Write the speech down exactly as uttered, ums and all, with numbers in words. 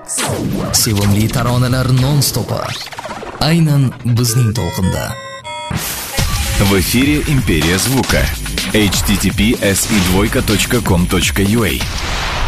Sevimli taronalar non-stopi. Aynan bizning to'lqinda. В эфире Империя звука. эйч ти ти пи эс и двойка точка ком точка ю а.